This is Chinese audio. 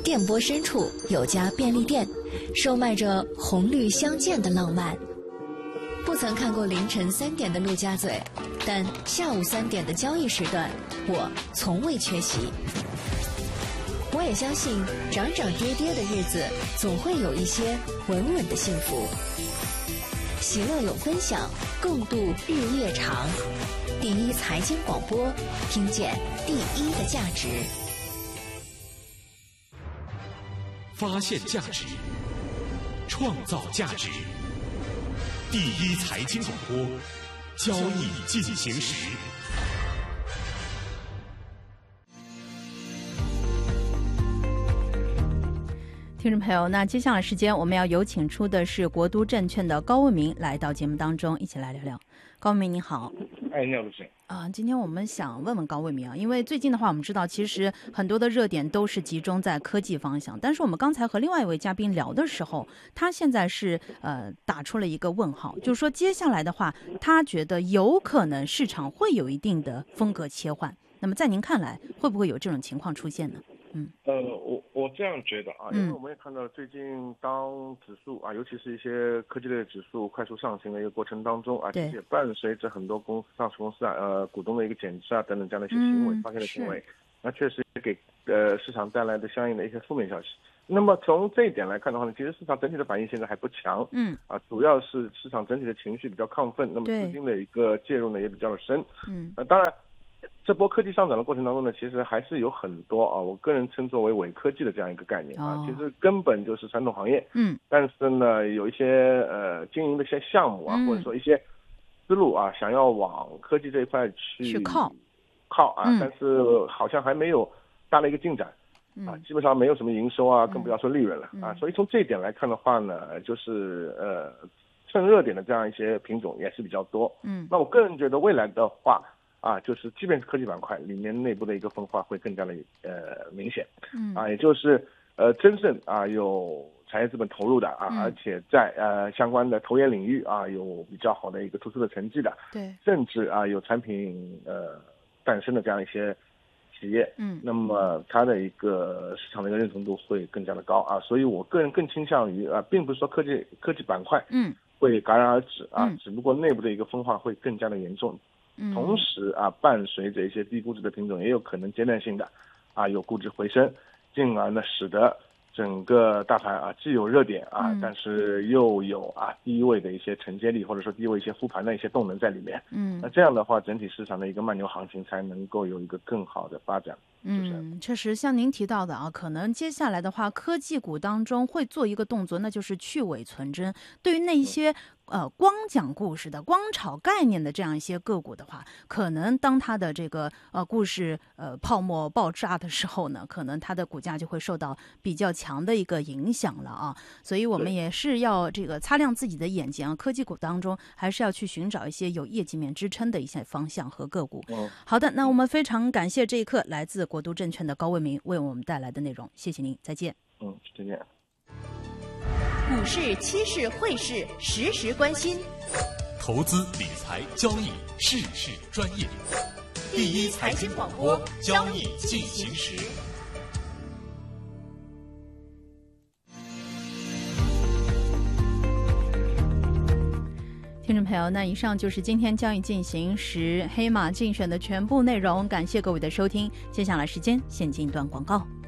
电波深处有家便利店，售卖着红绿相间的浪漫。不曾看过凌晨3点的陆家嘴，但下午3点的交易时段，我从未缺席。我也相信，涨涨跌跌的日子，总会有一些稳稳的幸福。喜乐有分享，共度日夜长。第一财经广播，听见第一的价值。 发现价值，创造价值。第一财经广播，交易进行时。 听众朋友，那接下来时间我们要有请出的是国都证券的高文明来到节目当中，一起来聊聊。高文明你好。 你好，主持人。 今天我们想问问高文明啊，因为最近的话，我们知道其实很多的热点都是集中在科技方向，但是我们刚才和另外一位嘉宾聊的时候，他现在是打出了一个问号，就是说接下来的话，他觉得有可能市场会有一定的风格切换。那么在您看来，会不会有这种情况出现呢？ 我这样觉得啊，因为我们也看到最近当指数啊，尤其是一些科技类的指数快速上行的一个过程当中啊，其实也伴随着很多上市公司啊，股东的一个减持啊等等这样的一些行为，发现的行为，那确实给市场带来的相应的一些负面消息。那么从这一点来看的话呢，其实市场整体的反应现在还不强，主要是市场整体的情绪比较亢奋，那么资金的一个介入呢也比较的深，当然。这波科技上涨的过程当中呢，其实还是有很多啊，我个人称作为伪科技的这样一个概念啊，其实根本就是传统行业，但是呢，有一些经营的一些项目啊，或者说一些思路啊，想要往科技这一块去靠啊，但是好像还没有大的一个进展啊，基本上没有什么营收啊，更不要说利润了啊，所以从这一点来看的话呢，就是趁热点的这样一些品种也是比较多，那我个人觉得未来的话。就是即便是科技板块里面内部的一个分化会更加的明显，也就是真正有产业资本投入的而且在相关的投研领域有比较好的一个突出的成绩的，对，甚至有产品诞生的这样一些企业，那么它的一个市场的一个认同度会更加的高所以我个人更倾向于并不是说科技板块会戛然而止只不过内部的一个分化会更加的严重。同时伴随着一些低估值的品种也有可能阶段性的有估值回升，进而呢使得整个大盘既有热点但是又有低位的一些承接力，或者说低位一些复盘的一些动能在里面。那这样的话，整体市场的一个慢牛行情才能够有一个更好的发展。 确实像您提到的可能接下来的话，科技股当中会做一个动作，那就是去伪存真。对于那一些光讲故事的、光炒概念的这样一些个股的话，可能当它的这个故事泡沫爆炸的时候呢，可能它的股价就会受到比较强的一个影响了所以我们也是要这个擦亮自己的眼睛科技股当中还是要去寻找一些有业绩面支撑的一些方向和个股。好的，那我们非常感谢这一刻来自国都证券的高文明为我们带来的内容，谢谢您，再见。 再见。 股市、期市、汇市，时时关心。 投资理财交易，事事专业。第一财经广播，交易进行时。 听众朋友，那以上就是今天交易进行时黑马竞选的全部内容，感谢各位的收听。接下来时间先进一段广告。